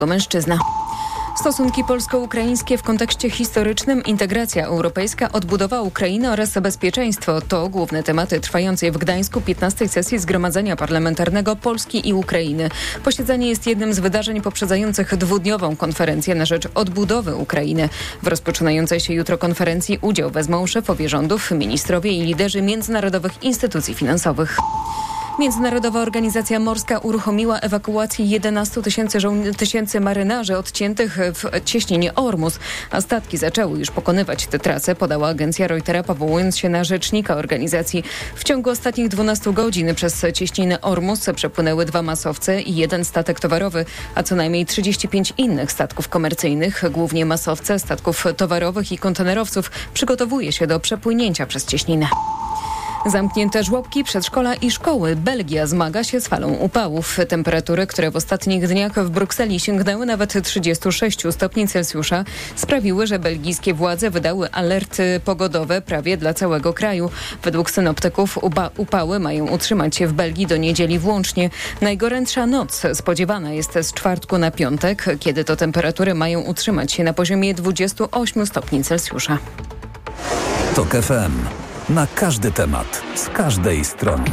mężczyzna. Stosunki polsko-ukraińskie w kontekście historycznym, integracja europejska, odbudowa Ukrainy oraz bezpieczeństwo to główne tematy trwającej w Gdańsku 15. sesji Zgromadzenia Parlamentarnego Polski i Ukrainy. Posiedzenie jest jednym z wydarzeń poprzedzających dwudniową konferencję na rzecz odbudowy Ukrainy. W rozpoczynającej się jutro konferencji udział wezmą szefowie rządów, ministrowie i liderzy międzynarodowych instytucji finansowych. Międzynarodowa Organizacja Morska uruchomiła ewakuację 11 tysięcy marynarzy odciętych w cieśninie Ormus, a statki zaczęły już pokonywać tę trasę, podała agencja Reutera, powołując się na rzecznika organizacji. W ciągu ostatnich 12 godzin przez cieśninę Ormus przepłynęły 2 masowce i 1 statek towarowy, a co najmniej 35 innych statków komercyjnych, głównie masowce, statków towarowych i kontenerowców, przygotowuje się do przepłynięcia przez cieśninę. Zamknięte żłobki, przedszkola i szkoły. Belgia zmaga się z falą upałów. Temperatury, które w ostatnich dniach w Brukseli sięgnęły nawet 36 stopni Celsjusza, sprawiły, że belgijskie władze wydały alerty pogodowe prawie dla całego kraju. Według synoptyków upały mają utrzymać się w Belgii do niedzieli włącznie. Najgorętsza noc spodziewana jest z czwartku na piątek, kiedy to temperatury mają utrzymać się na poziomie 28 stopni Celsjusza. TOK FM. Na każdy temat, z każdej strony.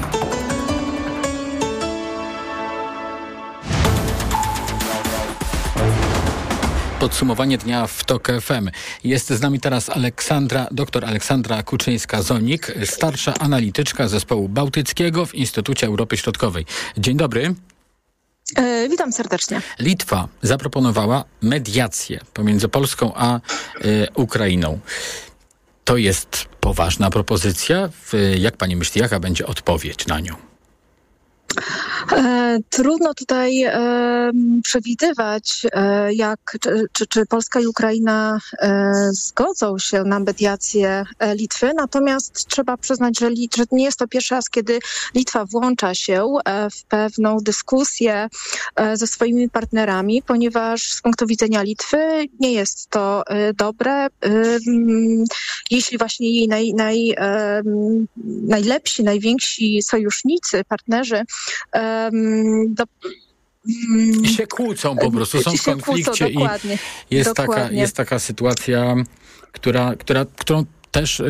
Podsumowanie dnia w TOK FM. Jest z nami teraz dr Aleksandra Kuczyńska-Zonik, starsza analityczka zespołu bałtyckiego w Instytucie Europy Środkowej. Dzień dobry. Witam serdecznie. Litwa zaproponowała mediację pomiędzy Polską a Ukrainą. To jest poważna propozycja. Jak pani myśli, jaka będzie odpowiedź na nią? Trudno tutaj przewidywać, czy Polska i Ukraina zgodzą się na mediację Litwy, natomiast trzeba przyznać, że nie jest to pierwszy raz, kiedy Litwa włącza się w pewną dyskusję ze swoimi partnerami, ponieważ z punktu widzenia Litwy nie jest to dobre, jeśli właśnie jej najlepsi, najwięksi sojusznicy, partnerzy się kłócą po prostu, są w konflikcie i jest taka sytuacja, którą też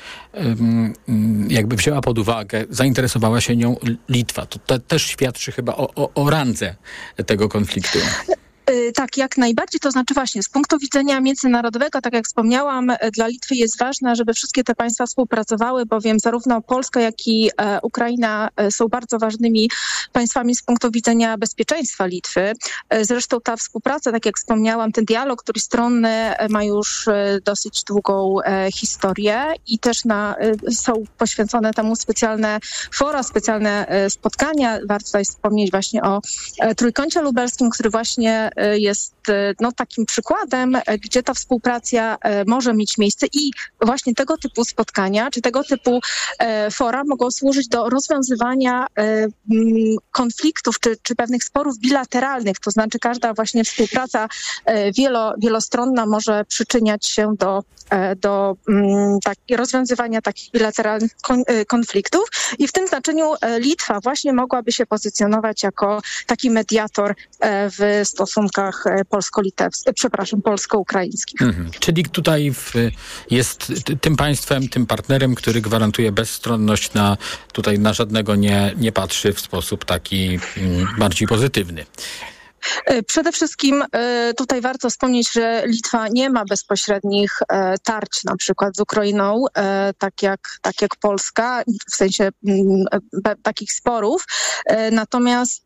jakby wzięła pod uwagę, zainteresowała się nią Litwa. To też świadczy chyba o randze tego konfliktu. Tak, jak najbardziej. To znaczy właśnie z punktu widzenia międzynarodowego, tak jak wspomniałam, dla Litwy jest ważne, żeby wszystkie te państwa współpracowały, bowiem zarówno Polska, jak i Ukraina są bardzo ważnymi państwami z punktu widzenia bezpieczeństwa Litwy. Zresztą ta współpraca, tak jak wspomniałam, ten dialog trójstronny ma już dosyć długą historię i też są poświęcone temu specjalne fora, specjalne spotkania. Warto tutaj wspomnieć właśnie o Trójkącie Lubelskim, który właśnie jest takim przykładem, gdzie ta współpraca może mieć miejsce i właśnie tego typu spotkania, czy tego typu fora mogą służyć do rozwiązywania konfliktów, czy pewnych sporów bilateralnych, to znaczy każda właśnie współpraca wielostronna może przyczyniać się do rozwiązywania takich bilateralnych konfliktów i w tym znaczeniu Litwa właśnie mogłaby się pozycjonować jako taki mediator w stosunkach polsko-ukraińskich. Czyli tutaj jest tym państwem, tym partnerem, który gwarantuje bezstronność, na żadnego nie patrzy w sposób taki bardziej pozytywny. Przede wszystkim tutaj warto wspomnieć, że Litwa nie ma bezpośrednich tarć na przykład z Ukrainą, tak jak Polska, w sensie takich sporów. Natomiast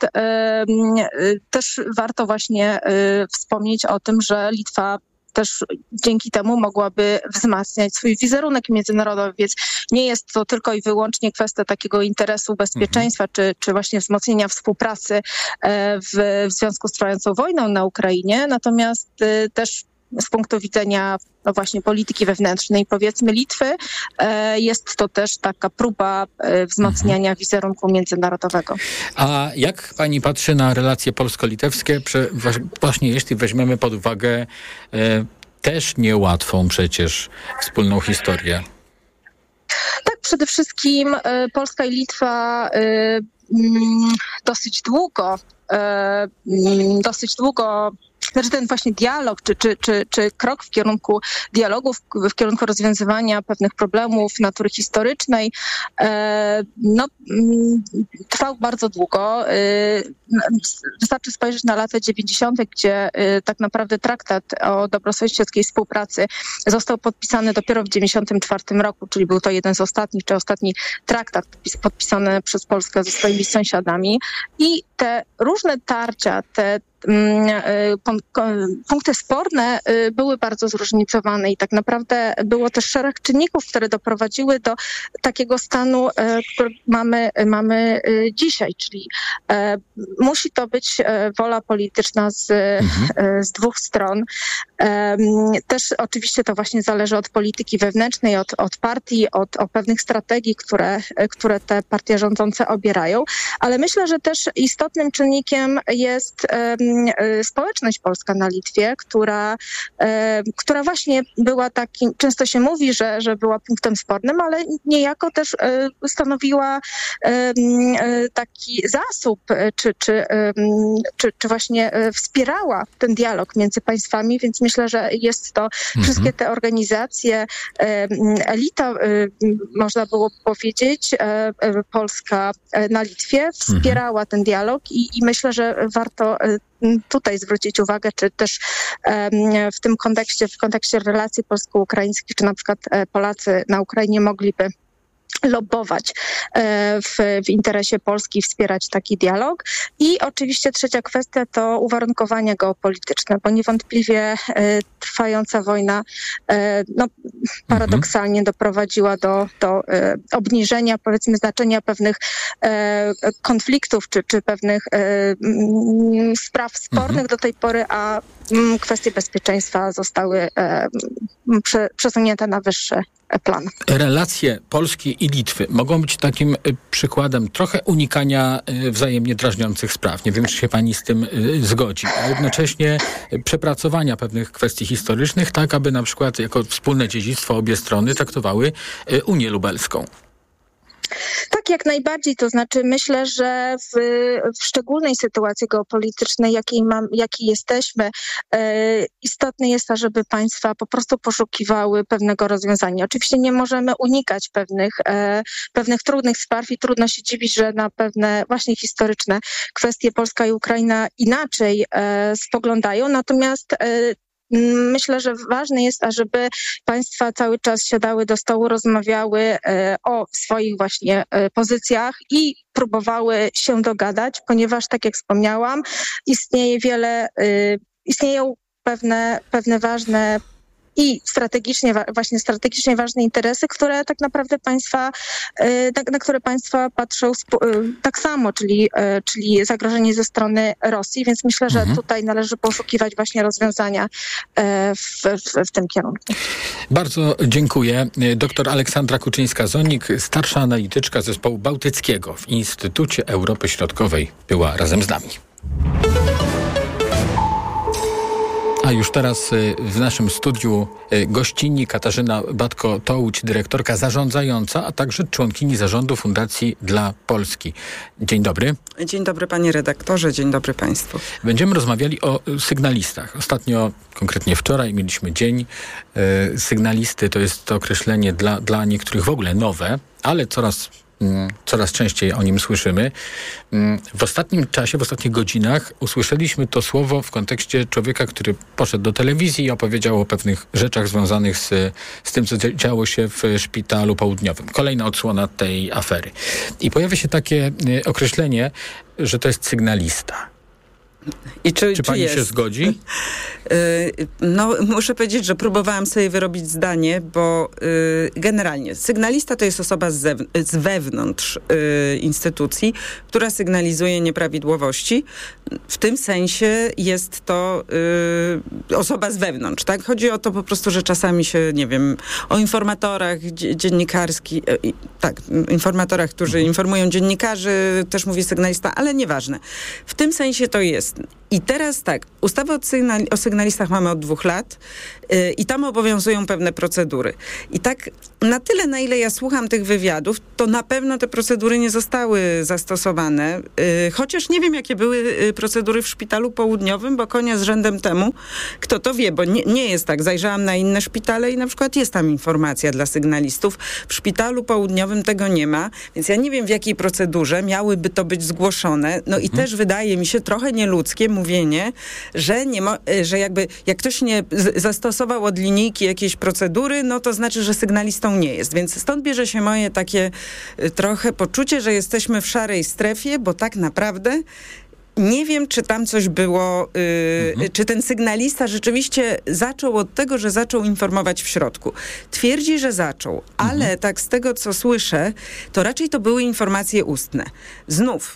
też warto właśnie wspomnieć o tym, że Litwa też dzięki temu mogłaby wzmacniać swój wizerunek międzynarodowy, więc nie jest to tylko i wyłącznie kwestia takiego interesu bezpieczeństwa, czy właśnie wzmocnienia współpracy w związku z trwającą wojną na Ukrainie, natomiast też z punktu widzenia właśnie polityki wewnętrznej, powiedzmy Litwy, jest to też taka próba wzmacniania wizerunku międzynarodowego. A jak pani patrzy na relacje polsko-litewskie, właśnie jeśli weźmiemy pod uwagę też niełatwą przecież wspólną historię? Tak, przede wszystkim Polska i Litwa dosyć długo ten właśnie dialog, czy krok w kierunku dialogu, w kierunku rozwiązywania pewnych problemów natury historycznej, trwał bardzo długo. Wystarczy spojrzeć na lata 90., gdzie tak naprawdę traktat o dobrosąsiedzkiej współpracy został podpisany dopiero w 94 roku, czyli był to jeden z ostatni traktat podpisany przez Polskę ze swoimi sąsiadami. I te różne tarcia, te punkty sporne były bardzo zróżnicowane i tak naprawdę było też szereg czynników, które doprowadziły do takiego stanu, który mamy dzisiaj, czyli musi to być wola polityczna z dwóch stron. Też oczywiście to właśnie zależy od polityki wewnętrznej, od partii, od pewnych strategii, które te partie rządzące obierają, ale myślę, że też istotnym czynnikiem jest społeczność polska na Litwie, która właśnie była takim, często się mówi, że była punktem spornym, ale niejako też stanowiła taki zasób, czy właśnie wspierała ten dialog między państwami, więc myślę, że jest to wszystkie te organizacje, elita, można było powiedzieć, polska na Litwie wspierała ten dialog i myślę, że warto tutaj zwrócić uwagę, czy też w kontekście relacji polsko-ukraińskich, czy na przykład Polacy na Ukrainie mogliby lobbować w interesie Polski, wspierać taki dialog. I oczywiście trzecia kwestia to uwarunkowania geopolityczne, bo niewątpliwie trwająca wojna paradoksalnie doprowadziła do obniżenia, powiedzmy, znaczenia pewnych konfliktów czy pewnych spraw spornych do tej pory, a kwestie bezpieczeństwa zostały przesunięte na wyższy plan. Relacje Polski i Litwy mogą być takim przykładem trochę unikania wzajemnie drażniących spraw. Nie wiem, czy się pani z tym zgodzi. A jednocześnie przepracowania pewnych kwestii historycznych, tak aby na przykład jako wspólne dziedzictwo obie strony traktowały Unię Lubelską. Tak, jak najbardziej. To znaczy myślę, że w szczególnej sytuacji geopolitycznej, jakiej jesteśmy, istotne jest to, żeby państwa po prostu poszukiwały pewnego rozwiązania. Oczywiście nie możemy unikać pewnych trudnych spraw i trudno się dziwić, że na pewne właśnie historyczne kwestie Polska i Ukraina inaczej spoglądają. Natomiast myślę, że ważne jest, ażeby państwa cały czas siadały do stołu, rozmawiały o swoich właśnie pozycjach i próbowały się dogadać, ponieważ, tak jak wspomniałam, istnieją pewne ważne i strategicznie ważne interesy, które tak naprawdę na które państwa patrzą tak samo, czyli zagrożenie ze strony Rosji, więc myślę, że tutaj należy poszukiwać właśnie rozwiązania w tym kierunku. Bardzo dziękuję. Dr Aleksandra Kuczyńska-Zonik, starsza analityczka zespołu bałtyckiego w Instytucie Europy Środkowej, była razem z nami. A już teraz w naszym studiu gościni Katarzyna Batko-Tołuć, dyrektorka zarządzająca, a także członkini zarządu Fundacji dla Polski. Dzień dobry. Dzień dobry panie redaktorze, dzień dobry państwu. Będziemy rozmawiali o sygnalistach. Ostatnio, konkretnie wczoraj, mieliśmy dzień sygnalisty. To jest to określenie dla niektórych w ogóle nowe, ale coraz częściej o nim słyszymy. W ostatnim czasie, w ostatnich godzinach usłyszeliśmy to słowo w kontekście człowieka, który poszedł do telewizji i opowiedział o pewnych rzeczach związanych z tym, co działo się w Szpitalu Południowym. Kolejna odsłona tej afery. I pojawia się takie określenie, że to jest sygnalista. Czy pani się zgodzi? Muszę powiedzieć, że próbowałam sobie wyrobić zdanie, bo generalnie sygnalista to jest osoba z wewnątrz instytucji, która sygnalizuje nieprawidłowości. W tym sensie jest to osoba z wewnątrz, tak? Chodzi o to po prostu, że czasami się, nie wiem, o informatorach dziennikarskich, informatorach, którzy informują dziennikarzy, też mówi sygnalista, ale nieważne. W tym sensie to jest I teraz tak, ustawę o sygnalistach mamy od 2 lat i tam obowiązują pewne procedury. I tak na tyle, na ile ja słucham tych wywiadów, to na pewno te procedury nie zostały zastosowane. Chociaż nie wiem, jakie były procedury w Szpitalu Południowym, bo konia z rzędem temu, kto to wie, bo nie jest tak. Zajrzałam na inne szpitale i na przykład jest tam informacja dla sygnalistów. W Szpitalu Południowym tego nie ma, więc ja nie wiem, w jakiej procedurze miałyby to być zgłoszone. No i też wydaje mi się trochę nieludzkie mówienie, że jakby jak ktoś nie zastosował od linijki jakiejś procedury, no to znaczy, że sygnalistą nie jest. Więc stąd bierze się moje takie trochę poczucie, że jesteśmy w szarej strefie, bo tak naprawdę nie wiem, czy tam coś było, czy ten sygnalista rzeczywiście zaczął od tego, że zaczął informować w środku. Twierdzi, że zaczął, ale tak z tego, co słyszę, to raczej to były informacje ustne. Znów,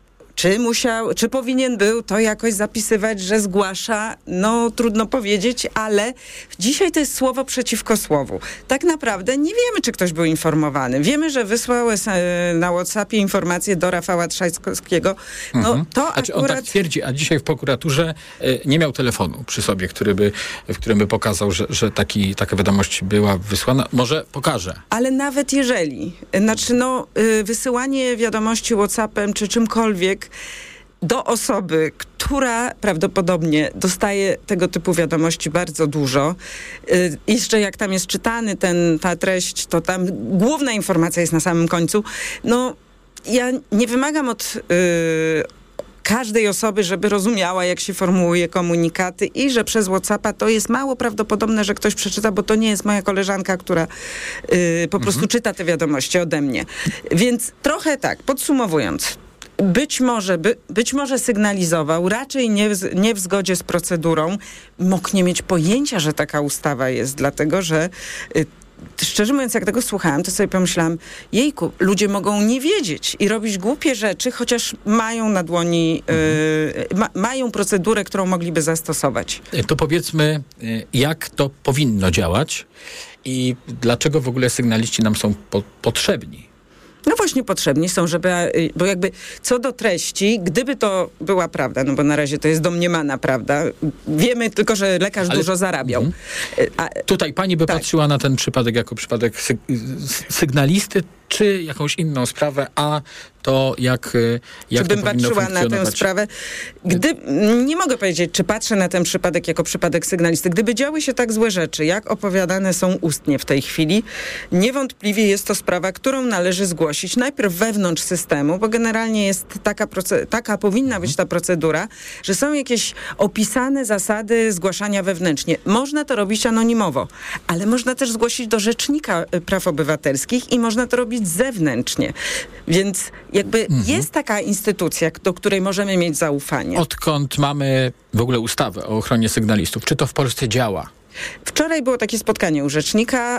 czy powinien był to jakoś zapisywać, że zgłasza? No, trudno powiedzieć, ale dzisiaj to jest słowo przeciwko słowu. Tak naprawdę nie wiemy, czy ktoś był informowany. Wiemy, że wysłał na WhatsAppie informację do Rafała Trzaskowskiego. No, to akurat... On tak twierdzi, a dzisiaj w prokuraturze nie miał telefonu przy sobie, w którym by pokazał, że taka wiadomość była wysłana. Może pokaże. Ale nawet jeżeli, wysyłanie wiadomości WhatsAppem czy czymkolwiek do osoby, która prawdopodobnie dostaje tego typu wiadomości bardzo dużo. Jeszcze jak tam jest czytany ta treść, to tam główna informacja jest na samym końcu. No, ja nie wymagam od każdej osoby, żeby rozumiała, jak się formułuje komunikaty i że przez WhatsAppa to jest mało prawdopodobne, że ktoś przeczyta, bo to nie jest moja koleżanka, która po prostu czyta te wiadomości ode mnie. Więc trochę tak, podsumowując, być może sygnalizował, raczej nie w zgodzie z procedurą, mógł nie mieć pojęcia, że taka ustawa jest, dlatego że szczerze mówiąc, jak tego słuchałam, to sobie pomyślałam, jejku, ludzie mogą nie wiedzieć i robić głupie rzeczy, chociaż mają na dłoni, mają procedurę, którą mogliby zastosować. To powiedzmy, jak to powinno działać i dlaczego w ogóle sygnaliści nam są potrzebni? No właśnie potrzebni są, bo jakby co do treści, gdyby to była prawda, no bo na razie to jest domniemana prawda, wiemy tylko, że lekarz dużo zarabiał. Tutaj pani by patrzyła na ten przypadek jako przypadek sygnalisty, czy jakąś inną sprawę, a to jak czy bym to patrzyła na tę sprawę? Nie mogę powiedzieć, czy patrzę na ten przypadek jako przypadek sygnalisty. Gdyby działy się tak złe rzeczy, jak opowiadane są ustnie w tej chwili, niewątpliwie jest to sprawa, którą należy zgłosić najpierw wewnątrz systemu, bo generalnie jest taka powinna być ta procedura, że są jakieś opisane zasady zgłaszania wewnętrznie. Można to robić anonimowo, ale można też zgłosić do Rzecznika Praw Obywatelskich i można to robić zewnętrznie. Więc jakby jest taka instytucja, do której możemy mieć zaufanie. Odkąd mamy w ogóle ustawę o ochronie sygnalistów? Czy to w Polsce działa? Wczoraj było takie spotkanie u rzecznika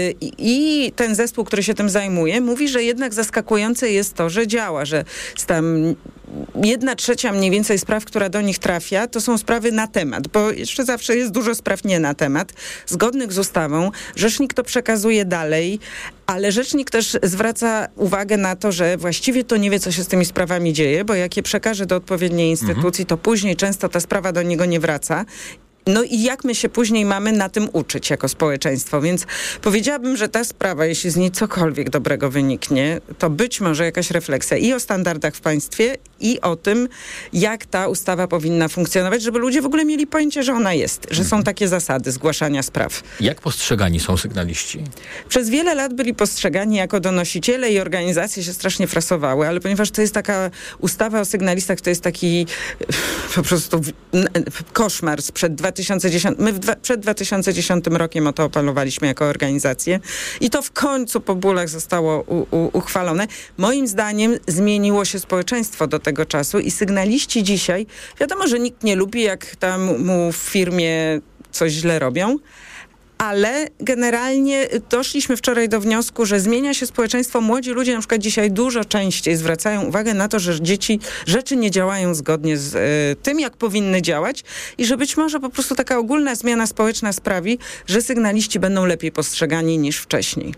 i ten zespół, który się tym zajmuje, mówi, że jednak zaskakujące jest to, że działa, że tam 1/3 mniej więcej spraw, która do nich trafia, to są sprawy na temat, bo jeszcze zawsze jest dużo spraw nie na temat, zgodnych z ustawą. Rzecznik to przekazuje dalej, ale rzecznik też zwraca uwagę na to, że właściwie to nie wie, co się z tymi sprawami dzieje, bo jak je przekaże do odpowiedniej instytucji, to później często ta sprawa do niego nie wraca. No i jak my się później mamy na tym uczyć jako społeczeństwo? Więc powiedziałabym, że ta sprawa, jeśli z niej cokolwiek dobrego wyniknie, to być może jakaś refleksja i o standardach w państwie, i o tym, jak ta ustawa powinna funkcjonować, żeby ludzie w ogóle mieli pojęcie, że ona jest, że są takie zasady zgłaszania spraw. Jak postrzegani są sygnaliści? Przez wiele lat byli postrzegani jako donosiciele i organizacje się strasznie frasowały, ale ponieważ to jest taka ustawa o sygnalistach, to jest taki po prostu koszmar sprzed 2010. My przed 2010 rokiem o to apelowaliśmy jako organizację i to w końcu po bólach zostało uchwalone. Moim zdaniem zmieniło się społeczeństwo do tego czasu i sygnaliści dzisiaj, wiadomo, że nikt nie lubi, jak tam mu w firmie coś źle robią, ale generalnie doszliśmy wczoraj do wniosku, że zmienia się społeczeństwo. Młodzi ludzie na przykład dzisiaj dużo częściej zwracają uwagę na to, że rzeczy nie działają zgodnie z tym, jak powinny działać i że być może po prostu taka ogólna zmiana społeczna sprawi, że sygnaliści będą lepiej postrzegani niż wcześniej.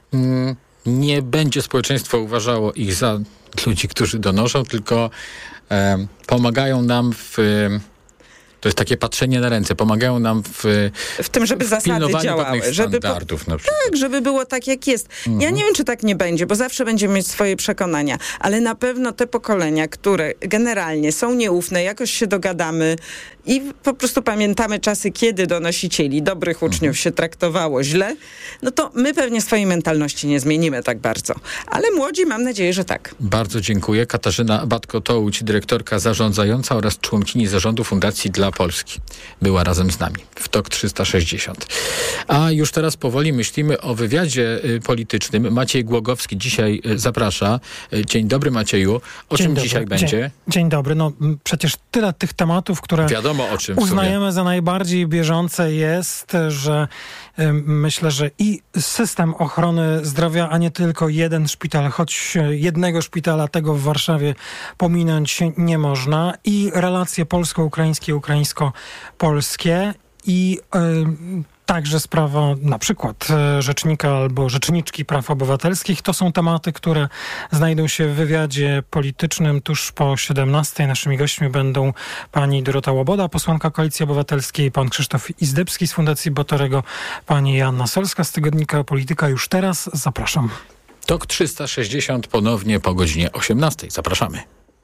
Nie będzie społeczeństwo uważało ich za ludzi, którzy donoszą, tylko pomagają nam to jest takie patrzenie na ręce. Pomagają nam w tym, żeby zasady działały. Standardów na przykład. Tak, żeby było tak, jak jest. Ja nie wiem, czy tak nie będzie, bo zawsze będziemy mieć swoje przekonania, ale na pewno te pokolenia, które generalnie są nieufne, jakoś się dogadamy i po prostu pamiętamy czasy, kiedy donosicieli, dobrych uczniów się traktowało źle, no to my pewnie swojej mentalności nie zmienimy tak bardzo. Ale młodzi, mam nadzieję, że tak. Bardzo dziękuję. Katarzyna Batko-Tołuć, dyrektorka zarządzająca oraz członkini zarządu Fundacji dla Polski. Była razem z nami w TOK 360. A już teraz powoli myślimy o wywiadzie politycznym. Maciej Głogowski dzisiaj zaprasza. Dzień dobry, Macieju. O czym dzisiaj będzie? Dzień dobry. No przecież tyle tych tematów, które wiadomo o czym uznajemy za najbardziej bieżące jest, że myślę, że i system ochrony zdrowia, a nie tylko jeden szpital, choć jednego szpitala tego w Warszawie pominąć nie można, i relacje polsko-ukraińskie, ukraińsko-polskie i także sprawa na przykład rzecznika albo rzeczniczki praw obywatelskich. To są tematy, które znajdą się w wywiadzie politycznym tuż po 17:00. Naszymi gośćmi będą pani Dorota Łoboda, posłanka Koalicji Obywatelskiej, pan Krzysztof Izdebski z Fundacji Botorego, pani Joanna Solska z tygodnika Polityka. Już teraz zapraszam. TOK 360 ponownie po godzinie 18:00. Zapraszamy.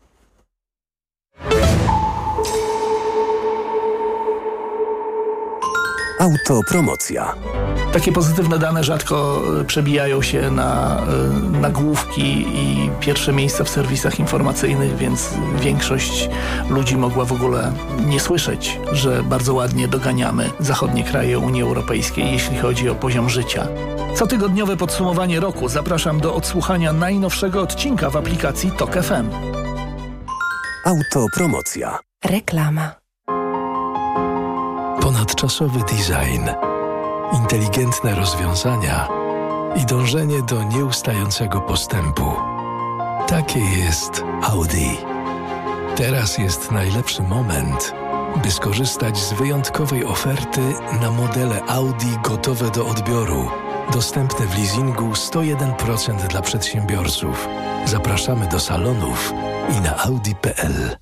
Autopromocja. Takie pozytywne dane rzadko przebijają się na nagłówki i pierwsze miejsca w serwisach informacyjnych, więc większość ludzi mogła w ogóle nie słyszeć, że bardzo ładnie doganiamy zachodnie kraje Unii Europejskiej, jeśli chodzi o poziom życia. Cotygodniowe podsumowanie roku zapraszam do odsłuchania najnowszego odcinka w aplikacji TOK FM. Autopromocja. Reklama. Ponadczasowy design, inteligentne rozwiązania i dążenie do nieustającego postępu. Takie jest Audi. Teraz jest najlepszy moment, by skorzystać z wyjątkowej oferty na modele Audi gotowe do odbioru. Dostępne w leasingu 101% dla przedsiębiorców. Zapraszamy do salonów i na audi.pl.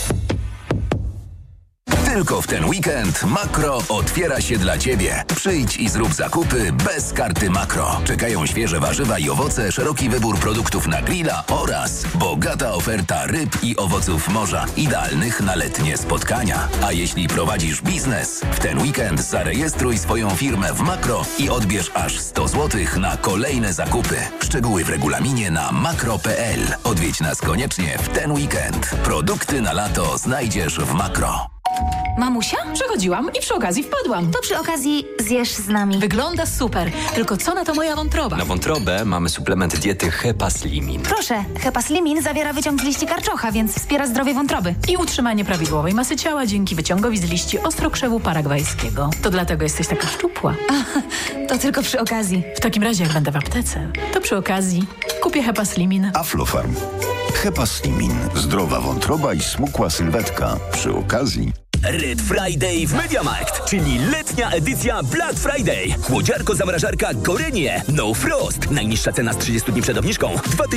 Tylko w ten weekend Makro otwiera się dla Ciebie. Przyjdź i zrób zakupy bez karty Makro. Czekają świeże warzywa i owoce, szeroki wybór produktów na grilla oraz bogata oferta ryb i owoców morza, idealnych na letnie spotkania. A jeśli prowadzisz biznes, w ten weekend zarejestruj swoją firmę w Makro i odbierz aż 100 zł na kolejne zakupy. Szczegóły w regulaminie na makro.pl. Odwiedź nas koniecznie w ten weekend. Produkty na lato znajdziesz w Makro. Mamusia? Przechodziłam i przy okazji wpadłam. To przy okazji zjesz z nami. Wygląda super. Tylko co na to moja wątroba? Na wątrobę mamy suplement diety Hepaslimin. Proszę, Hepaslimin zawiera wyciąg z liści karczocha, więc wspiera zdrowie wątroby. I utrzymanie prawidłowej masy ciała dzięki wyciągowi z liści ostrokrzewu paragwajskiego. To dlatego jesteś taka szczupła. To tylko przy okazji. W takim razie, jak będę w aptece, to przy okazji kupię Hepaslimin. Aflofarm. Hepaslimin. Zdrowa wątroba i smukła sylwetka. Przy okazji Red Friday w MediaMarkt, czyli letnia edycja Black Friday. Chłodziarko-zamrażarka Gorenie No Frost. Najniższa cena z 30 dni przed obniżką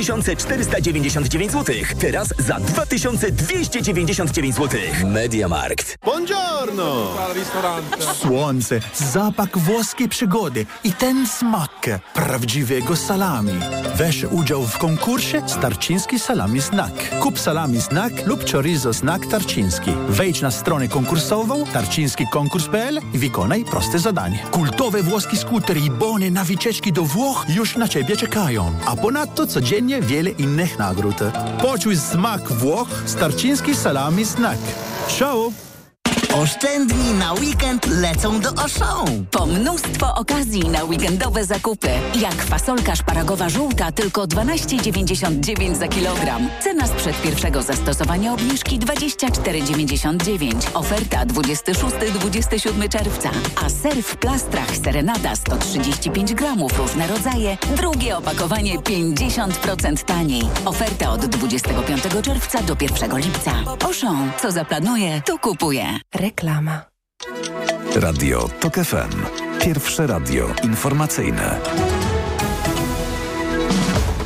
2499 zł. Teraz za 2299 zł. MediaMarkt. Buongiorno! Słońce, zapach włoskiej przygody i ten smak prawdziwego salami. Weź udział w konkursie Tarczyński Salami Znak. Kup salami Znak lub chorizo Znak Tarczyński. Wejdź na stronę konkursową tarczyńskikonkurs.pl i wykonaj proste zadanie. Kultowe włoskie skutery i bony na wycieczki do Włoch już na Ciebie czekają. A ponadto codziennie wiele innych nagród. Poczuj smak Włoch z Tarczyński Salami Znak. Ciao! Oszczędni na weekend lecą do Auchan. Po mnóstwo okazji na weekendowe zakupy. Jak fasolka szparagowa żółta tylko 12,99 za kilogram. Cena sprzed pierwszego zastosowania obniżki 24,99. Oferta 26-27 czerwca. A ser w plastrach Serenada 135 gramów, różne rodzaje. Drugie opakowanie 50% taniej. Oferta od 25 czerwca do 1 lipca. Auchan. Co zaplanuje, to kupuje. Reklama. Radio TOK FM. Pierwsze radio informacyjne.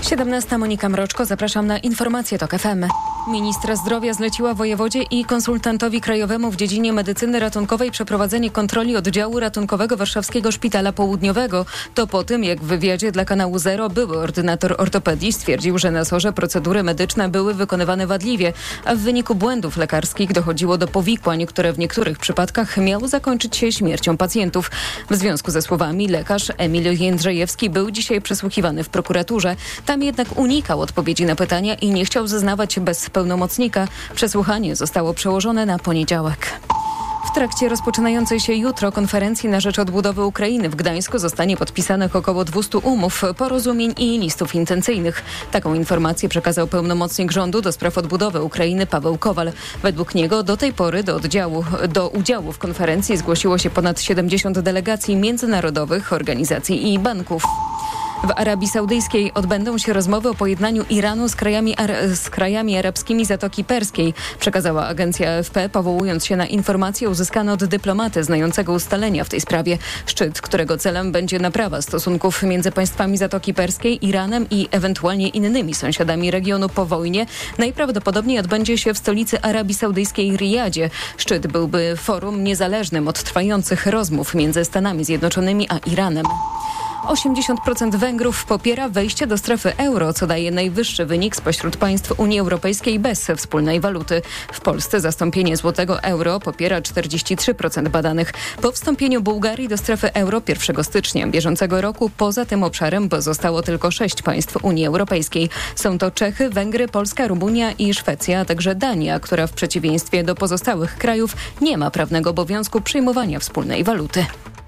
17. Monika Mroczko, zapraszam na informacje TOK FM. Ministra zdrowia zleciła wojewodzie i konsultantowi krajowemu w dziedzinie medycyny ratunkowej przeprowadzenie kontroli oddziału ratunkowego Warszawskiego Szpitala Południowego. To po tym, jak w wywiadzie dla kanału Zero były ordynator ortopedii stwierdził, że na SOR-ze procedury medyczne były wykonywane wadliwie, a w wyniku błędów lekarskich dochodziło do powikłań, które w niektórych przypadkach miały zakończyć się śmiercią pacjentów. W związku ze słowami lekarz Emil Jędrzejewski był dzisiaj przesłuchiwany w prokuraturze. Tam jednak unikał odpowiedzi na pytania i nie chciał zeznawać bez pełnomocnika. Przesłuchanie zostało przełożone na poniedziałek. W trakcie rozpoczynającej się jutro konferencji na rzecz odbudowy Ukrainy w Gdańsku zostanie podpisanych około 200 umów, porozumień i listów intencyjnych. Taką informację przekazał pełnomocnik rządu do spraw odbudowy Ukrainy Paweł Kowal. Według niego do tej pory do udziału w konferencji zgłosiło się ponad 70 delegacji międzynarodowych, organizacji i banków. W Arabii Saudyjskiej odbędą się rozmowy o pojednaniu Iranu z krajami arabskimi Zatoki Perskiej, przekazała agencja AFP, powołując się na informacje uzyskane od dyplomaty znającego ustalenia w tej sprawie. Szczyt, którego celem będzie naprawa stosunków między państwami Zatoki Perskiej, Iranem i ewentualnie innymi sąsiadami regionu po wojnie, najprawdopodobniej odbędzie się w stolicy Arabii Saudyjskiej Rijadzie. Szczyt byłby forum niezależnym od trwających rozmów między Stanami Zjednoczonymi a Iranem. 80% Węgrów popiera wejście do strefy euro, co daje najwyższy wynik spośród państw Unii Europejskiej bez wspólnej waluty. W Polsce zastąpienie złotego euro popiera 43% badanych. Po wstąpieniu Bułgarii do strefy euro 1 stycznia bieżącego roku poza tym obszarem pozostało tylko 6 państw Unii Europejskiej. Są to Czechy, Węgry, Polska, Rumunia i Szwecja, a także Dania, która w przeciwieństwie do pozostałych krajów nie ma prawnego obowiązku przyjmowania wspólnej waluty.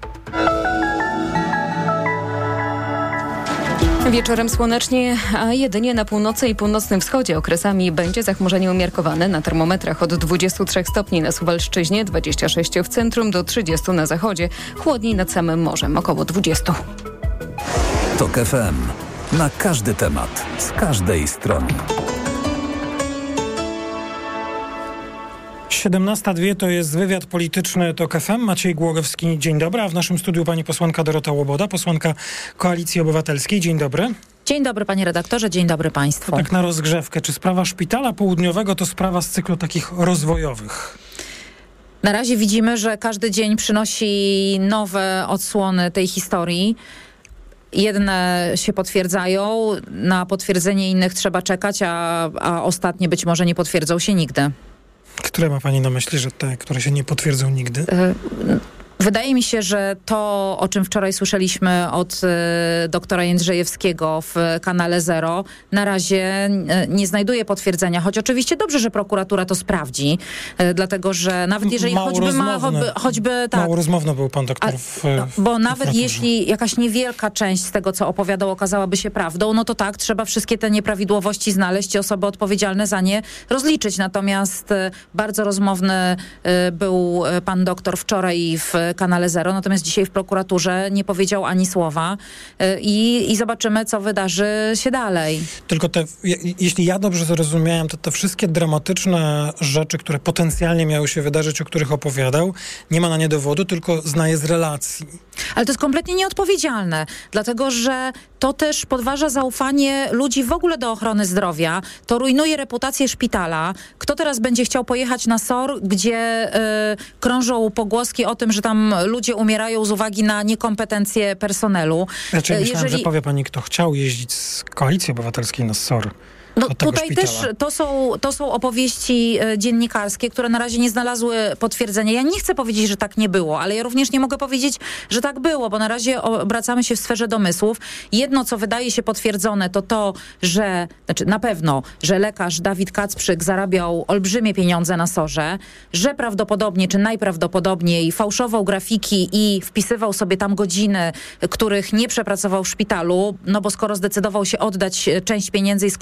Wieczorem słonecznie, a jedynie na północy i północnym wschodzie okresami będzie zachmurzenie umiarkowane. Na termometrach od 23 stopni na Suwalszczyźnie, 26 w centrum do 30 na zachodzie. Chłodniej nad samym morzem, około 20. TOK FM. Na każdy temat, z każdej strony. 17:02 to jest wywiad polityczny TOK FM. Maciej Głogowski, dzień dobry. A w naszym studiu pani posłanka Dorota Łoboda, posłanka Koalicji Obywatelskiej. Dzień dobry. Dzień dobry panie redaktorze, dzień dobry państwu. To tak na rozgrzewkę. Czy sprawa Szpitala Południowego to sprawa z cyklu takich rozwojowych? Na razie widzimy, że każdy dzień przynosi nowe odsłony tej historii. Jedne się potwierdzają, na potwierdzenie innych trzeba czekać, a ostatnie być może nie potwierdzą się nigdy. Które ma pani na myśli, że te, które się nie potwierdzą nigdy? Wydaje mi się, że to, o czym wczoraj słyszeliśmy od doktora Jędrzejewskiego w kanale Zero, na razie nie znajduje potwierdzenia, choć oczywiście dobrze, że prokuratura to sprawdzi, dlatego że nawet jeżeli Mało rozmowny był pan doktor bo nawet jeśli jakaś niewielka część z tego, co opowiadał, okazałaby się prawdą, no to tak, trzeba wszystkie te nieprawidłowości znaleźć i osoby odpowiedzialne za nie rozliczyć. Natomiast bardzo rozmowny był pan doktor wczoraj w kanale Zero, natomiast dzisiaj w prokuraturze nie powiedział ani słowa i zobaczymy, co wydarzy się dalej. Tylko jeśli ja dobrze zrozumiałem, to te wszystkie dramatyczne rzeczy, które potencjalnie miały się wydarzyć, o których opowiadał, nie ma na nie dowodu, tylko znaje z relacji. Ale to jest kompletnie nieodpowiedzialne, dlatego że to też podważa zaufanie ludzi w ogóle do ochrony zdrowia. To rujnuje reputację szpitala. Kto teraz będzie chciał pojechać na SOR, gdzie krążą pogłoski o tym, że tam ludzie umierają z uwagi na niekompetencje personelu? Znaczy, myślałem, że powie pani, kto chciał jeździć z Koalicji Obywatelskiej na SOR. No tutaj szpitala. Też to są opowieści dziennikarskie, które na razie nie znalazły potwierdzenia. Ja nie chcę powiedzieć, że tak nie było, ale ja również nie mogę powiedzieć, że tak było, bo na razie obracamy się w sferze domysłów. Jedno, co wydaje się potwierdzone, to, że, na pewno, że lekarz Dawid Kacprzyk zarabiał olbrzymie pieniądze na SOR-ze, że prawdopodobnie, czy najprawdopodobniej fałszował grafiki i wpisywał sobie tam godziny, których nie przepracował w szpitalu, no bo skoro zdecydował się oddać część pieniędzy i skorygować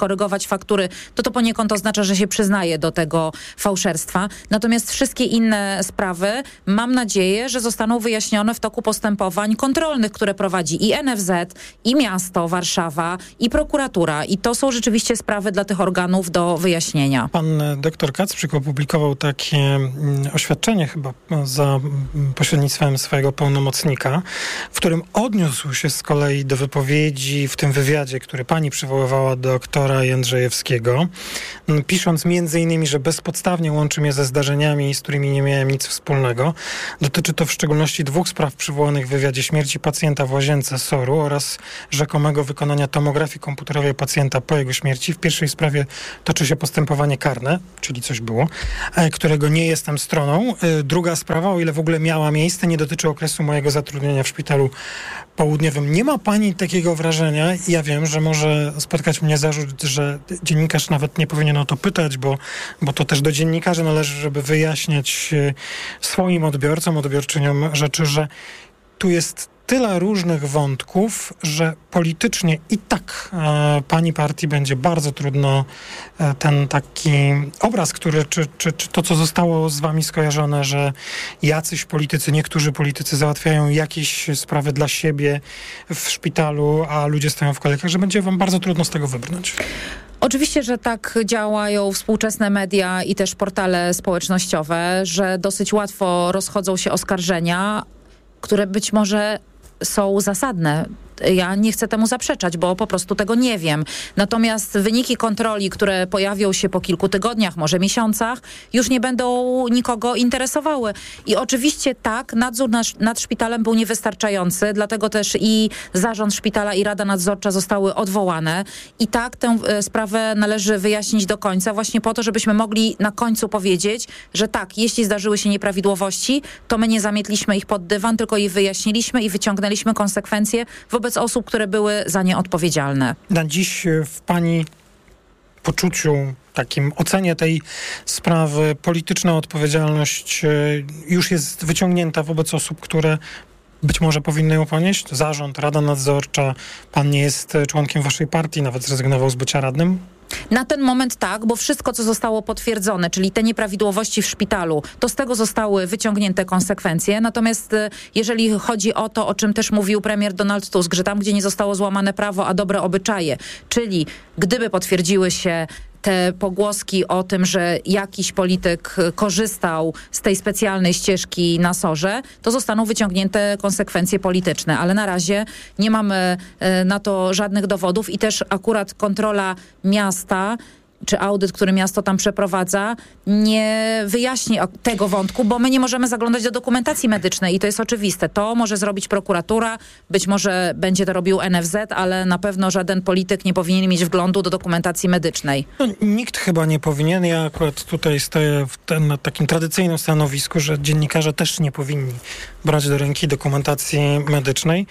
fałszować faktury, to poniekąd oznacza, że się przyznaje do tego fałszerstwa. Natomiast wszystkie inne sprawy mam nadzieję, że zostaną wyjaśnione w toku postępowań kontrolnych, które prowadzi i NFZ, i miasto Warszawa, i prokuratura. I to są rzeczywiście sprawy dla tych organów do wyjaśnienia. Pan doktor Kacprzyk opublikował takie oświadczenie chyba za pośrednictwem swojego pełnomocnika, w którym odniósł się z kolei do wypowiedzi w tym wywiadzie, który pani przywoływała doktora Jędrzejewskiego, pisząc między innymi, że bezpodstawnie łączy mnie ze zdarzeniami, z którymi nie miałem nic wspólnego. Dotyczy to w szczególności 2 spraw przywołanych w wywiadzie: śmierci pacjenta w łazience SOR-u oraz rzekomego wykonania tomografii komputerowej pacjenta po jego śmierci. W pierwszej sprawie toczy się postępowanie karne, czyli coś było, którego nie jestem stroną. Druga sprawa, o ile w ogóle miała miejsce, nie dotyczy okresu mojego zatrudnienia w szpitalu południowym. Nie ma pani takiego wrażenia, ja wiem, że może spotkać mnie zarzut, że dziennikarz nawet nie powinien o to pytać, bo to też do dziennikarzy należy, żeby wyjaśniać swoim odbiorcom, odbiorczyniom rzeczy, że tu jest tyle różnych wątków, że politycznie i tak pani partii będzie bardzo trudno ten taki obraz, który, czy to, co zostało z wami skojarzone, że jacyś politycy, niektórzy politycy załatwiają jakieś sprawy dla siebie w szpitalu, a ludzie stoją w kolejkach, że będzie wam bardzo trudno z tego wybrnąć. Oczywiście, że tak działają współczesne media i też portale społecznościowe, że dosyć łatwo rozchodzą się oskarżenia, które być może są zasadne. Ja nie chcę temu zaprzeczać, bo po prostu tego nie wiem. Natomiast wyniki kontroli, które pojawią się po kilku tygodniach, może miesiącach, już nie będą nikogo interesowały. I oczywiście tak, nadzór nad szpitalem był niewystarczający, dlatego też i zarząd szpitala i Rada Nadzorcza zostały odwołane. I tak tę sprawę należy wyjaśnić do końca, właśnie po to, żebyśmy mogli na końcu powiedzieć, że tak, jeśli zdarzyły się nieprawidłowości, to my nie zamietliśmy ich pod dywan, tylko je wyjaśniliśmy i wyciągnęliśmy konsekwencje wobec osób, które były za nie odpowiedzialne. Na dziś w pani poczuciu, takim ocenie tej sprawy, polityczna odpowiedzialność już jest wyciągnięta wobec osób, które być może powinny ją ponieść? Zarząd, Rada Nadzorcza, pan nie jest członkiem waszej partii, nawet zrezygnował z bycia radnym? Na ten moment tak, bo wszystko, co zostało potwierdzone, czyli te nieprawidłowości w szpitalu, to z tego zostały wyciągnięte konsekwencje. Natomiast jeżeli chodzi o to, o czym też mówił premier Donald Tusk, że tam, gdzie nie zostało złamane prawo, a dobre obyczaje, czyli gdyby potwierdziły się te pogłoski o tym, że jakiś polityk korzystał z tej specjalnej ścieżki na SOR-ze, to zostaną wyciągnięte konsekwencje polityczne. Ale na razie nie mamy na to żadnych dowodów i też akurat kontrola miasta czy audyt, który miasto tam przeprowadza, nie wyjaśni tego wątku, bo my nie możemy zaglądać do dokumentacji medycznej i to jest oczywiste. To może zrobić prokuratura, być może będzie to robił NFZ, ale na pewno żaden polityk nie powinien mieć wglądu do dokumentacji medycznej. No, nikt chyba nie powinien. Ja akurat tutaj stoję na takim tradycyjnym stanowisku, że dziennikarze też nie powinni brać do ręki dokumentacji medycznej.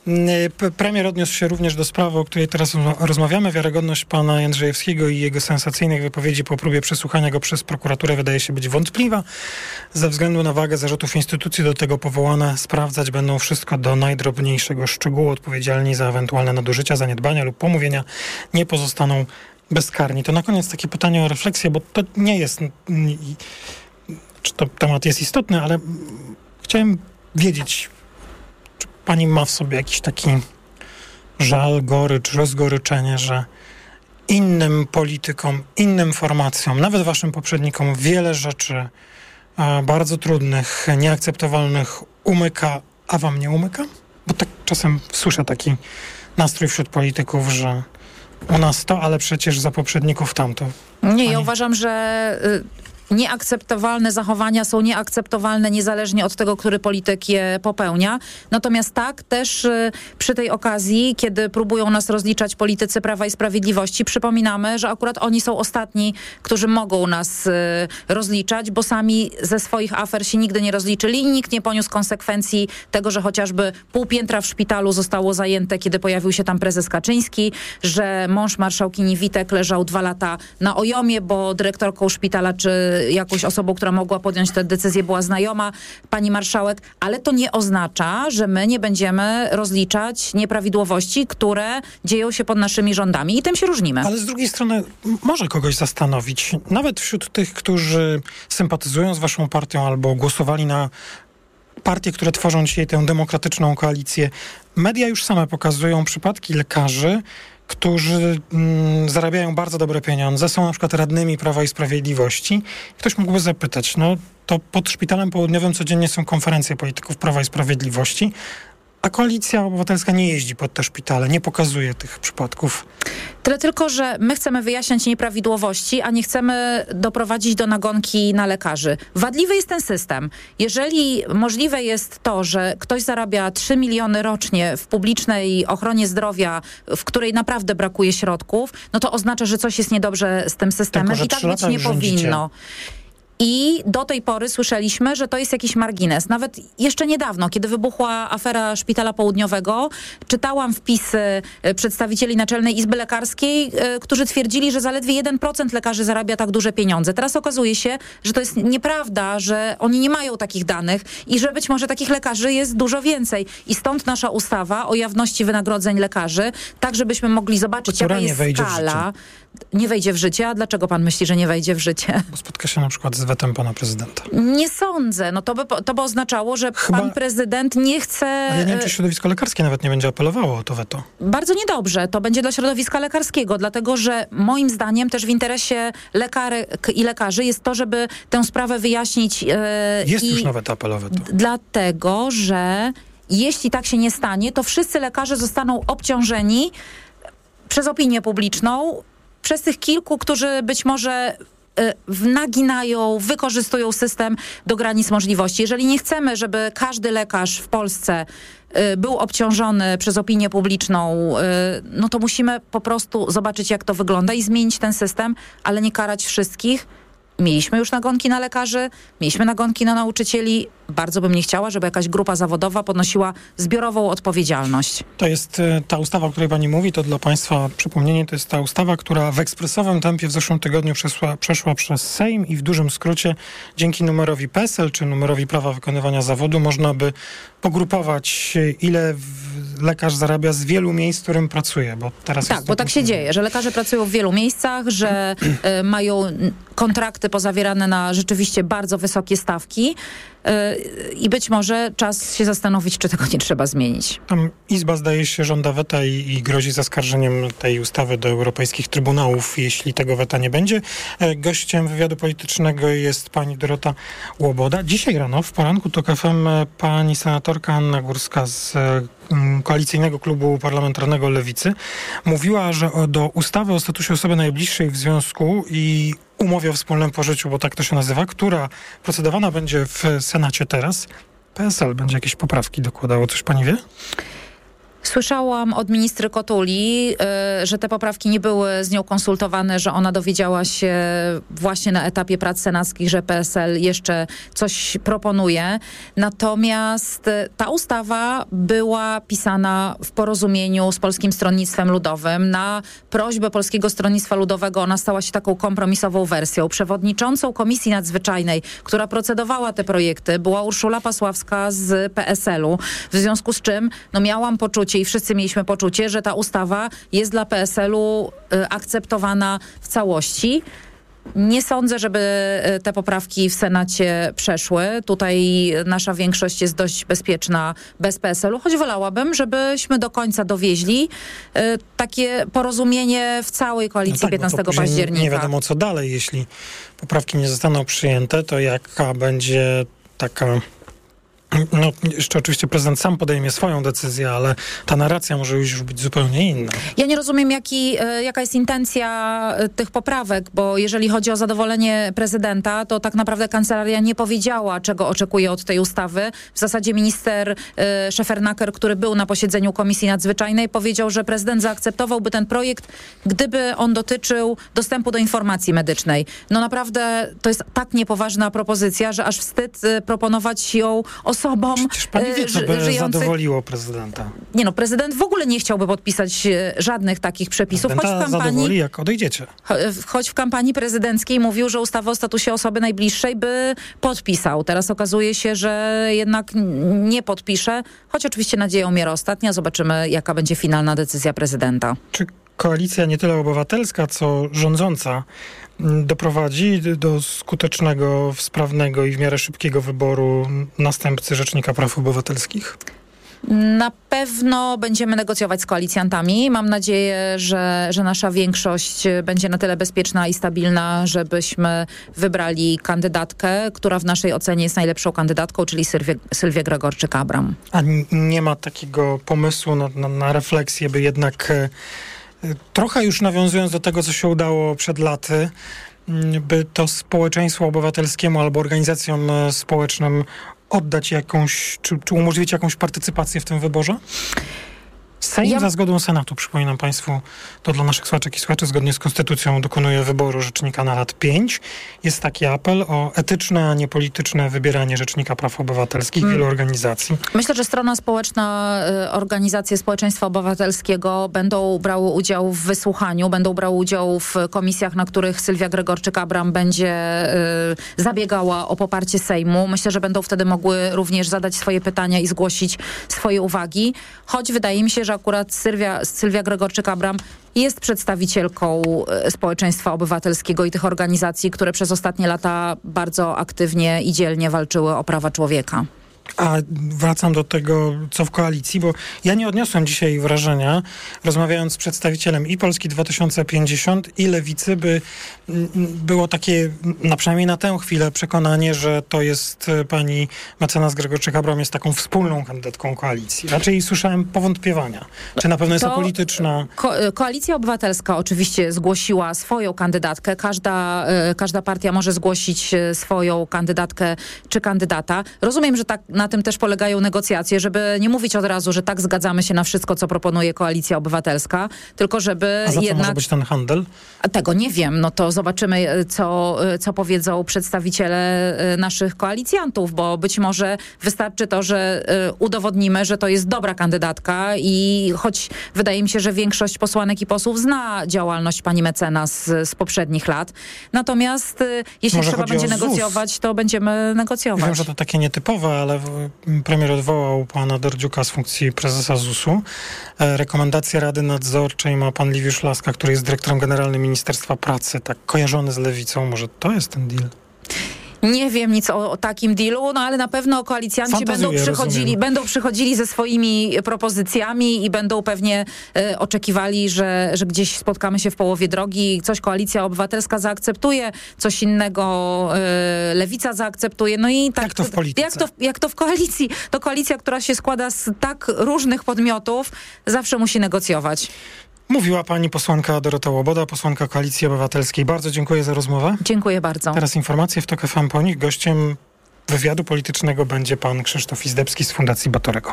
Premier odniósł się również do sprawy, o której teraz rozmawiamy. Wiarygodność pana Jędrzejewskiego i jego sensacyjnych wypowiedzi po próbie przesłuchania go przez prokuraturę wydaje się być wątpliwa. Ze względu na wagę zarzutów instytucji do tego powołane sprawdzać będą wszystko do najdrobniejszego szczegółu. Odpowiedzialni za ewentualne nadużycia, zaniedbania lub pomówienia nie pozostaną bezkarni. To na koniec takie pytanie o refleksję, bo to nie jest... Czy to temat jest istotny, ale chciałem wiedzieć, czy pani ma w sobie jakiś taki żal, gorycz, rozgoryczenie, że innym politykom, innym formacjom, nawet waszym poprzednikom wiele rzeczy bardzo trudnych, nieakceptowalnych umyka, a wam nie umyka? Bo tak czasem słyszę taki nastrój wśród polityków, że u nas to, ale przecież za poprzedników tamto. Nie, ja uważam, że nieakceptowalne zachowania są nieakceptowalne niezależnie od tego, który polityk je popełnia. Natomiast tak, też przy tej okazji, kiedy próbują nas rozliczać politycy Prawa i Sprawiedliwości, przypominamy, że akurat oni są ostatni, którzy mogą nas rozliczać, bo sami ze swoich afer się nigdy nie rozliczyli i nikt nie poniósł konsekwencji tego, że chociażby pół piętra w szpitalu zostało zajęte, kiedy pojawił się tam prezes Kaczyński, że mąż marszałkini Witek leżał 2 lata na OJOM-ie, bo dyrektorką szpitala czy jakąś osobą, która mogła podjąć tę decyzję, była znajoma pani marszałek, ale to nie oznacza, że my nie będziemy rozliczać nieprawidłowości, które dzieją się pod naszymi rządami i tym się różnimy. Ale z drugiej strony może kogoś zastanowić, nawet wśród tych, którzy sympatyzują z waszą partią albo głosowali na partie, które tworzą dzisiaj tę demokratyczną koalicję. Media już same pokazują przypadki lekarzy, którzy zarabiają bardzo dobre pieniądze, są na przykład radnymi Prawa i Sprawiedliwości. Ktoś mógłby zapytać, no to pod Szpitalem Południowym codziennie są konferencje polityków Prawa i Sprawiedliwości, a Koalicja Obywatelska nie jeździ pod te szpitale, nie pokazuje tych przypadków. Tyle tylko, że my chcemy wyjaśniać nieprawidłowości, a nie chcemy doprowadzić do nagonki na lekarzy. Wadliwy jest ten system. Jeżeli możliwe jest to, że ktoś zarabia 3 miliony rocznie w publicznej ochronie zdrowia, w której naprawdę brakuje środków, no to oznacza, że coś jest niedobrze z tym systemem i tak być nie powinno. I do tej pory słyszeliśmy, że to jest jakiś margines. Nawet jeszcze niedawno, kiedy wybuchła afera Szpitala Południowego, czytałam wpisy przedstawicieli Naczelnej Izby Lekarskiej, którzy twierdzili, że zaledwie 1% lekarzy zarabia tak duże pieniądze. Teraz okazuje się, że to jest nieprawda, że oni nie mają takich danych i że być może takich lekarzy jest dużo więcej. I stąd nasza ustawa o jawności wynagrodzeń lekarzy, tak żebyśmy mogli zobaczyć, jaka jest skala. Nie wejdzie w życie. A dlaczego pan myśli, że nie wejdzie w życie? Bo spotka się na przykład z wetem pana prezydenta. Nie sądzę. No to by oznaczało, że pan prezydent nie chce... Ale ja nie wiem, czy środowisko lekarskie nawet nie będzie apelowało o to weto. Bardzo niedobrze. To będzie dla środowiska lekarskiego, dlatego że moim zdaniem też w interesie lekarek i lekarzy jest to, żeby tę sprawę wyjaśnić. Jest już nawet apelowe to. Dlatego, że jeśli tak się nie stanie, to wszyscy lekarze zostaną obciążeni przez opinię publiczną, przez tych kilku, którzy być może naginają, wykorzystują system do granic możliwości. Jeżeli nie chcemy, żeby każdy lekarz w Polsce był obciążony przez opinię publiczną, no to musimy po prostu zobaczyć, jak to wygląda i zmienić ten system, ale nie karać wszystkich. Mieliśmy już nagonki na lekarzy, mieliśmy nagonki na nauczycieli. Bardzo bym nie chciała, żeby jakaś grupa zawodowa podnosiła zbiorową odpowiedzialność. To jest ta ustawa, o której pani mówi, to dla państwa przypomnienie, to jest ta ustawa, która w ekspresowym tempie w zeszłym tygodniu przeszła przez Sejm i w dużym skrócie dzięki numerowi PESEL, czy numerowi prawa wykonywania zawodu, można by pogrupować, ile lekarz zarabia z wielu miejsc, w którym pracuje. Bo teraz tak, bo tak się dzieje, że lekarze pracują w wielu miejscach, że mają kontrakty pozawierane na rzeczywiście bardzo wysokie stawki i być może czas się zastanowić, czy tego nie trzeba zmienić. Tam Izba, zdaje się, żąda weta i grozi zaskarżeniem tej ustawy do europejskich trybunałów, jeśli tego weta nie będzie. Gościem wywiadu politycznego jest pani Dorota Łoboda. Dzisiaj rano, w poranku TOK FM, pani senatorka Anna Górska z Koalicyjnego Klubu Parlamentarnego Lewicy mówiła, że do ustawy o statusie osoby najbliższej w związku i umowie o wspólnym pożyciu, bo tak to się nazywa, która procedowana będzie w Senacie teraz, PSL będzie jakieś poprawki dokładało. Coś pani wie? Słyszałam od ministry Kotuli, że te poprawki nie były z nią konsultowane, że ona dowiedziała się właśnie na etapie prac senackich, że PSL jeszcze coś proponuje. Natomiast ta ustawa była pisana w porozumieniu z Polskim Stronnictwem Ludowym. Na prośbę Polskiego Stronnictwa Ludowego ona stała się taką kompromisową wersją. Przewodniczącą Komisji Nadzwyczajnej, która procedowała te projekty, była Urszula Pasławska z PSL-u. W związku z czym miałam poczucie i wszyscy mieliśmy poczucie, że ta ustawa jest dla PSL-u akceptowana w całości. Nie sądzę, żeby te poprawki w Senacie przeszły. Tutaj nasza większość jest dość bezpieczna bez PSL-u, choć wolałabym, żebyśmy do końca dowieźli takie porozumienie w całej koalicji 15 października. Nie wiadomo co dalej, jeśli poprawki nie zostaną przyjęte, to jaka będzie taka... No, jeszcze oczywiście prezydent sam podejmie swoją decyzję, ale ta narracja może już być zupełnie inna. Ja nie rozumiem, jaka jest intencja tych poprawek, bo jeżeli chodzi o zadowolenie prezydenta, to tak naprawdę kancelaria nie powiedziała, czego oczekuje od tej ustawy. W zasadzie minister Szefernaker, który był na posiedzeniu Komisji Nadzwyczajnej, powiedział, że prezydent zaakceptowałby ten projekt, gdyby on dotyczył dostępu do informacji medycznej. No naprawdę to jest tak niepoważna propozycja, że aż wstyd proponować ją osobno. osobom Przecież pani wie, co by zadowoliło prezydenta. Nie no, prezydent w ogóle nie chciałby podpisać żadnych takich przepisów. Zadowoli, jak odejdziecie. Choć w kampanii prezydenckiej mówił, że ustawę o statusie osoby najbliższej by podpisał. Teraz okazuje się, że jednak nie podpisze, choć oczywiście nadzieja umiera ostatnia. Zobaczymy, jaka będzie finalna decyzja prezydenta. Czy koalicja nie tyle obywatelska, co rządząca doprowadzi do skutecznego, sprawnego i w miarę szybkiego wyboru następcy Rzecznika Praw Obywatelskich? Na pewno będziemy negocjować z koalicjantami. Mam nadzieję, że nasza większość będzie na tyle bezpieczna i stabilna, żebyśmy wybrali kandydatkę, która w naszej ocenie jest najlepszą kandydatką, czyli Sylwię Gregorczyk-Abram. A nie ma takiego pomysłu na refleksję, by jednak trochę już nawiązując do tego, co się udało przed laty, by to społeczeństwu obywatelskiemu albo organizacjom społecznym oddać jakąś, czy umożliwić jakąś partycypację w tym wyborze? Sejm za zgodą Senatu, przypominam Państwu, to dla naszych słuchaczek i słuchaczy, zgodnie z Konstytucją dokonuje wyboru rzecznika na lat 5. Jest taki apel o etyczne, a nie polityczne wybieranie Rzecznika Praw Obywatelskich wielu organizacji. Myślę, że strona społeczna, organizacje społeczeństwa obywatelskiego będą brały udział w wysłuchaniu, będą brały udział w komisjach, na których Sylwia Gregorczyk-Abram będzie zabiegała o poparcie Sejmu. Myślę, że będą wtedy mogły również zadać swoje pytania i zgłosić swoje uwagi, choć wydaje mi się, że akurat Sylwia Gregorczyk-Abram jest przedstawicielką społeczeństwa obywatelskiego i tych organizacji, które przez ostatnie lata bardzo aktywnie i dzielnie walczyły o prawa człowieka. A wracam do tego, co w koalicji, bo ja nie odniosłem dzisiaj wrażenia, rozmawiając z przedstawicielem i Polski 2050 i Lewicy, by było takie, przynajmniej na tę chwilę, przekonanie, że to jest pani mecenas Gregorczyk-Abram jest taką wspólną kandydatką koalicji. Raczej słyszałem powątpiewania. Czy na pewno jest to polityczna? Koalicja Obywatelska oczywiście zgłosiła swoją kandydatkę. Każda partia może zgłosić swoją kandydatkę czy kandydata. Rozumiem, że tak na tym też polegają negocjacje, żeby nie mówić od razu, że tak zgadzamy się na wszystko, co proponuje Koalicja Obywatelska, tylko żeby A za co jednak... może być ten handel? Tego nie wiem. No to zobaczymy, co powiedzą przedstawiciele naszych koalicjantów, bo być może wystarczy to, że udowodnimy, że to jest dobra kandydatka i choć wydaje mi się, że większość posłanek i posłów zna działalność pani mecenas z poprzednich lat. Natomiast jeśli może trzeba będzie negocjować, to będziemy negocjować. Wiem, że to takie nietypowe, ale premier odwołał pana Derdziuka z funkcji prezesa ZUS-u. Rekomendacje Rady Nadzorczej ma pan Liwiusz Laska, który jest dyrektorem generalnym Ministerstwa Pracy, tak kojarzony z Lewicą. Może to jest ten deal? Nie wiem nic o takim dealu, ale na pewno koalicjanci będą przychodzili ze swoimi propozycjami i będą pewnie oczekiwali, że gdzieś spotkamy się w połowie drogi. Coś Koalicja Obywatelska zaakceptuje, coś innego Lewica zaakceptuje. No i tak, jak to w polityce? Jak to w koalicji? To koalicja, która się składa z tak różnych podmiotów, zawsze musi negocjować. Mówiła pani posłanka Dorota Łoboda, posłanka Koalicji Obywatelskiej. Bardzo dziękuję za rozmowę. Dziękuję bardzo. Teraz informacje w TOK FM po nich. Gościem wywiadu politycznego będzie pan Krzysztof Izdebski z Fundacji Batorego.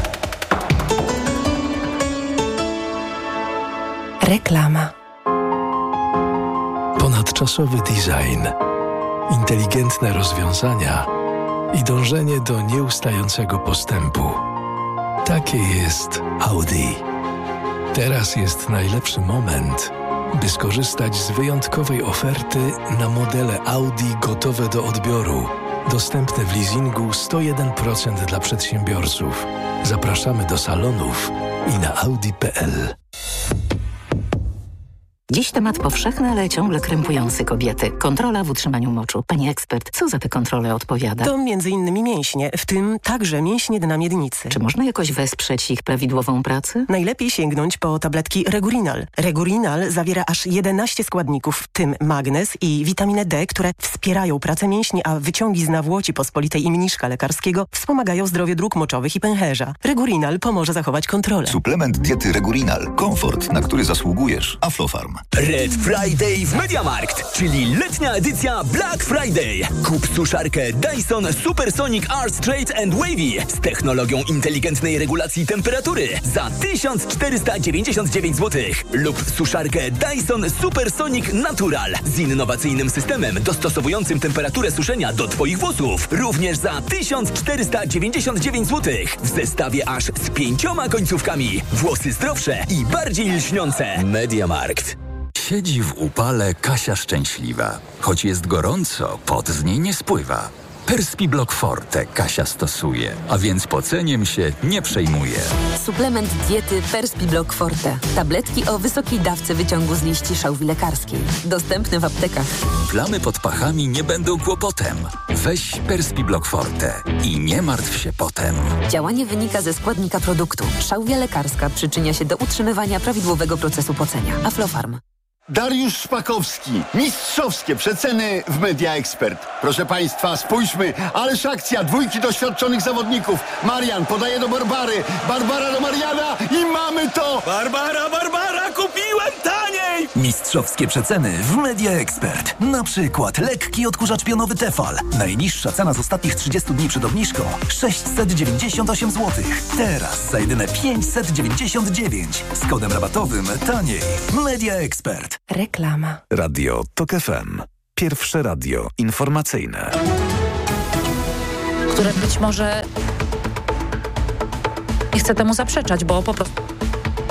Reklama. Ponadczasowy design, inteligentne rozwiązania i dążenie do nieustającego postępu. Takie jest Audi. Teraz jest najlepszy moment, by skorzystać z wyjątkowej oferty na modele Audi gotowe do odbioru. Dostępne w leasingu 101% dla przedsiębiorców. Zapraszamy do salonów i na audi.pl. Dziś temat powszechny, ale ciągle krępujący kobiety. Kontrola w utrzymaniu moczu. Pani ekspert, co za te kontrole odpowiada? To m.in. mięśnie, w tym także mięśnie dna miednicy. Czy można jakoś wesprzeć ich prawidłową pracę? Najlepiej sięgnąć po tabletki Regurinal. Regurinal zawiera aż 11 składników, w tym magnez i witaminę D, które wspierają pracę mięśni, a wyciągi z nawłoci pospolitej i mniszka lekarskiego wspomagają zdrowie dróg moczowych i pęcherza. Regurinal pomoże zachować kontrolę. Suplement diety Regurinal. Komfort, na który zasługujesz. Aflofarm. Red Friday w MediaMarkt, czyli letnia edycja Black Friday. Kup suszarkę Dyson Supersonic Art Straight and Wavy z technologią inteligentnej regulacji temperatury za 1499 zł lub suszarkę Dyson Supersonic Natural z innowacyjnym systemem dostosowującym temperaturę suszenia do Twoich włosów również za 1499 zł w zestawie aż z 5 końcówkami. Włosy zdrowsze i bardziej lśniące. MediaMarkt. Siedzi w upale Kasia szczęśliwa. Choć jest gorąco, pot z niej nie spływa. Perspiblock Forte Kasia stosuje, a więc poceniem się nie przejmuje. Suplement diety Perspiblock Forte. Tabletki o wysokiej dawce wyciągu z liści szałwi lekarskiej. Dostępne w aptekach. Plamy pod pachami nie będą kłopotem. Weź Perspiblock Forte i nie martw się potem. Działanie wynika ze składnika produktu. Szałwia lekarska przyczynia się do utrzymywania prawidłowego procesu pocenia. Aflofarm. Dariusz Szpakowski. Mistrzowskie przeceny w Media Expert. Proszę Państwa, spójrzmy. Ależ akcja, dwójki doświadczonych zawodników. Marian podaje do Barbary. Barbara do Mariana i mamy to! Barbara, kupiłem taniej! Mistrzowskie przeceny w Media Expert. Na przykład lekki odkurzacz pionowy Tefal. Najniższa cena z ostatnich 30 dni przed obniżką 698 zł. Teraz za jedyne 599. Z kodem rabatowym taniej. Media Expert. Reklama. Radio TOK FM. Pierwsze radio informacyjne. Które być może nie chcę temu zaprzeczać, bo po prostu